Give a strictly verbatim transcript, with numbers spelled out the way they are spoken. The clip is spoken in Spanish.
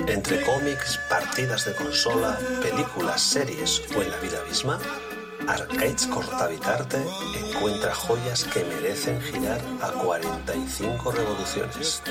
Entre cómics, partidas de consola, películas, series o en la vida misma, Arcades Cortavitarte encuentra joyas que merecen girar a cuarenta y cinco revoluciones.